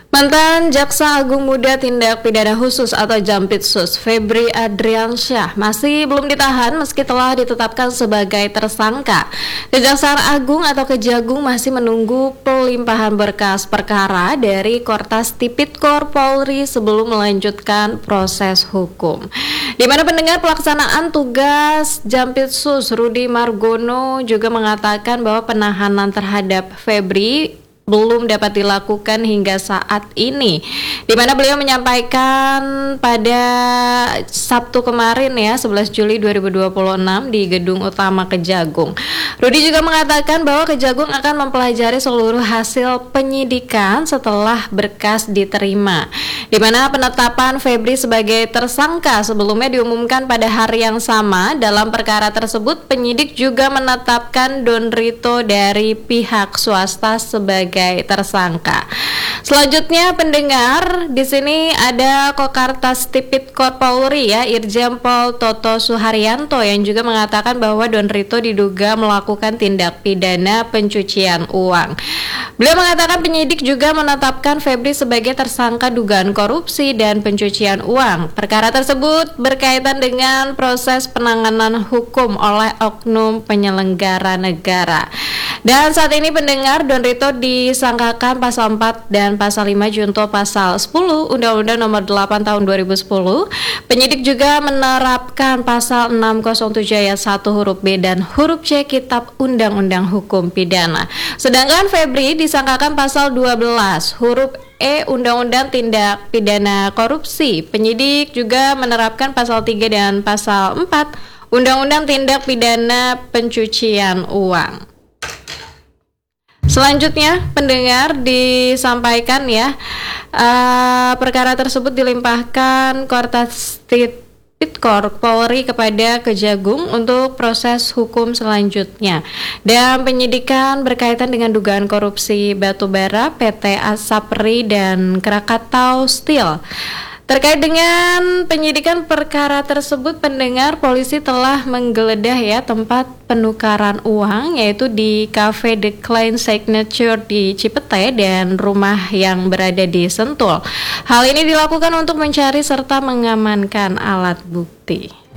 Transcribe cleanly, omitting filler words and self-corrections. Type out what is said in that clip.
Mantan Jaksa Agung Muda Tindak Pidana Khusus atau Jampitsus Febri Adriansyah masih belum ditahan meski telah ditetapkan sebagai tersangka. Kejaksaan Agung atau Kejagung masih menunggu pelimpahan berkas perkara dari Kortas Tipikor Polri sebelum melanjutkan proses hukum. Di mana pendengar pelaksanaan tugas Jampitsus Rudi Margono juga mengatakan bahwa penahanan terhadap Febri belum dapat dilakukan hingga saat ini, di mana beliau menyampaikan pada Sabtu kemarin 11 Juli 2026 di Gedung Utama Kejagung. Rudi juga mengatakan bahwa Kejagung akan mempelajari seluruh hasil penyidikan setelah berkas diterima, di mana penetapan Febri sebagai tersangka sebelumnya diumumkan pada hari yang sama. Dalam perkara tersebut, penyidik juga menetapkan Don Rito dari pihak swasta sebagai tersangka. Selanjutnya pendengar, di sini ada Kokartas Tipikor Polri Irjen Pol Toto Suharyanto yang juga mengatakan bahwa Don Rito diduga melakukan tindak pidana pencucian uang. Beliau mengatakan penyidik juga menetapkan Febri sebagai tersangka dugaan korupsi dan pencucian uang. Perkara tersebut berkaitan dengan proses penanganan hukum oleh oknum penyelenggara negara. Dan saat ini pendengar, Don Rito disangkakan pasal 4 dan pasal 5 junto pasal 10 Undang-Undang Nomor 8 Tahun 2010. Penyidik juga menerapkan pasal 607 ayat 1 huruf B dan huruf C Kitab Undang-Undang Hukum Pidana. Sedangkan Febri disangkakan pasal 12 huruf E Undang-Undang Tindak Pidana Korupsi. Penyidik juga menerapkan pasal 3 dan pasal 4 Undang-Undang Tindak Pidana Pencucian Uang. Selanjutnya pendengar disampaikan perkara tersebut dilimpahkan Kortas Tipikor Polri kepada Kejagung untuk proses hukum selanjutnya. Dan penyidikan berkaitan dengan dugaan korupsi batubara PT Asapri dan Krakatau Steel. Terkait dengan penyidikan perkara tersebut, pendengar, polisi telah menggeledah tempat penukaran uang, yaitu di Cafe The Klein Signature di Cipete dan rumah yang berada di Sentul. Hal ini dilakukan untuk mencari serta mengamankan alat bukti.